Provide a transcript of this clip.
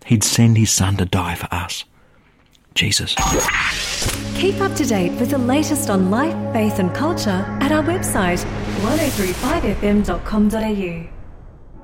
He'd send his son to die for us. Jesus. Keep up to date with the latest on life, faith and culture at our website 1035fm.com.au.